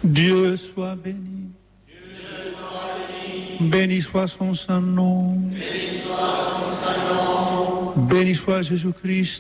Dieu soit béni. Béni soit son saint nom. Béni soit Jésus-Christ.